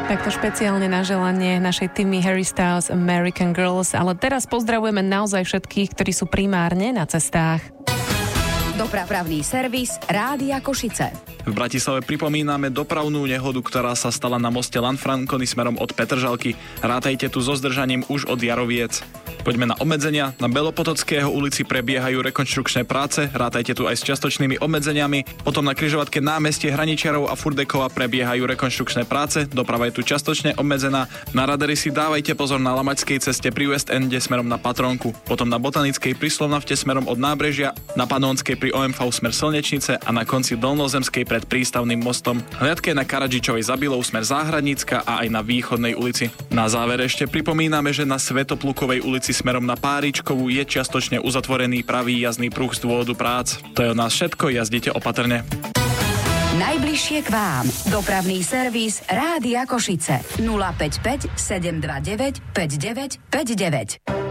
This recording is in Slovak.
Takto špeciálne na želanie našej týmy Harry Styles American Girls, ale teraz pozdravujeme naozaj všetkých, ktorí sú primárne na cestách. Dopravný servis Rádia Košice. V Bratislave pripomíname dopravnú nehodu, ktorá sa stala na moste Lanfrancony smerom od Petržalky. Rátajte tu so zdržaním už od Jaroviec. Poďme na obmedzenia. Na Belopotockého ulici prebiehajú rekonštrukčné práce, rátajte tu aj s čiastočnými obmedzeniami. Potom na križovatke námestie Hraničiarov a Furdekova prebiehajú rekonštrukčné práce, doprava je tu čiastočne obmedzená. Na radary si dávajte pozor na Lamačskej ceste pri West Ende smerom na Patrónku. Potom na Botanickej pri Slovnafte smerom od nábrežia, na Panónskej pri OMV smer Slnečnice a na konci Dolnozemskej pred prístavným mostom. Hliadke na Karadžičovej za Bilou smer Záhradnícka a aj na Východnej ulici. Na záver ešte pripomíname, že na Svätoplukovej ulici smerom na Páričkovú je čiastočne uzatvorený pravý jazdný pruh z dôvodu prác. To je od nás všetko, jazdite opatrne. Najbližšie k vám. Dopravný servis Rádia Košice. 055 729 5959.